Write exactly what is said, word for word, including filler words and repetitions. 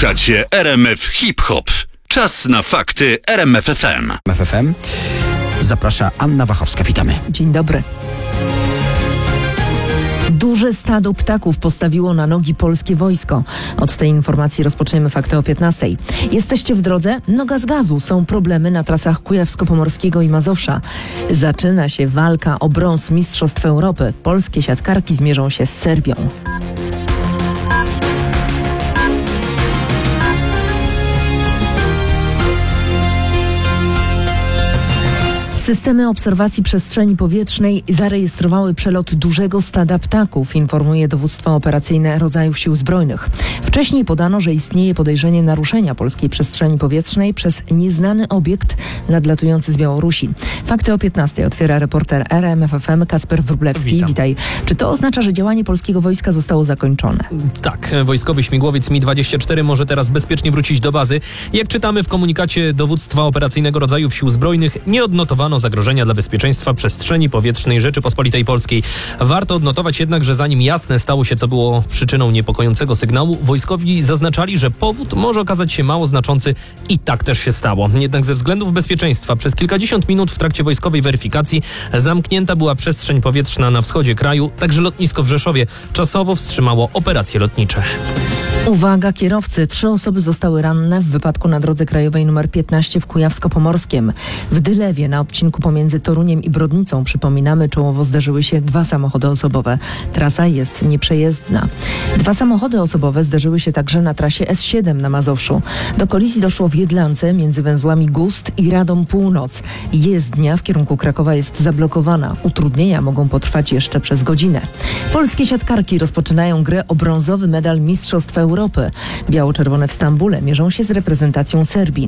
Słuchacie R M F Hip Hop. Czas na fakty R M F F M. R M F F M zaprasza Anna Wachowska. Witamy. Dzień dobry. Duże stado ptaków postawiło na nogi polskie wojsko. Od tej informacji rozpoczniemy fakty o piętnastej. Jesteście w drodze? Noga z gazu. Są problemy na trasach Kujawsko-Pomorskiego i Mazowsza. Zaczyna się walka o brąz Mistrzostw Europy. Polskie siatkarki zmierzą się z Serbią. Systemy obserwacji przestrzeni powietrznej zarejestrowały przelot dużego stada ptaków, informuje dowództwo operacyjne rodzajów Sił Zbrojnych. Wcześniej podano, że istnieje podejrzenie naruszenia polskiej przestrzeni powietrznej przez nieznany obiekt nadlatujący z Białorusi. Fakty o piętnastej otwiera reporter R M F F M Kacper Wróblewski. Witam. Witaj. Czy to oznacza, że działanie polskiego wojska zostało zakończone? Tak, wojskowy śmigłowiec Mi dwadzieścia cztery może teraz bezpiecznie wrócić do bazy. Jak czytamy w komunikacie dowództwa operacyjnego rodzajów Sił Zbrojnych, nie odnotowano zagrożenia dla bezpieczeństwa przestrzeni powietrznej Rzeczypospolitej Polskiej. Warto odnotować jednak, że zanim jasne stało się, co było przyczyną niepokojącego sygnału, wojskowi zaznaczali, że powód może okazać się mało znaczący i tak też się stało. Jednak ze względów bezpieczeństwa przez kilkadziesiąt minut w trakcie wojskowej weryfikacji zamknięta była przestrzeń powietrzna na wschodzie kraju, także lotnisko w Rzeszowie czasowo wstrzymało operacje lotnicze. Uwaga kierowcy, trzy osoby zostały ranne w wypadku na drodze krajowej nr piętnaście w Kujawsko-Pomorskiem. W Dylewie na odcinku pomiędzy Toruniem i Brodnicą, przypominamy, czołowo zderzyły się dwa samochody osobowe. Trasa jest nieprzejezdna. Dwa samochody osobowe zderzyły się także na trasie S siedem na Mazowszu. Do kolizji doszło w Jedlance między węzłami Gust i Radom Północ. Jezdnia w kierunku Krakowa jest zablokowana. Utrudnienia mogą potrwać jeszcze przez godzinę. Polskie siatkarki rozpoczynają grę o brązowy medal Mistrzostw Europy. Biało-czerwone w Stambule mierzą się z reprezentacją Serbii.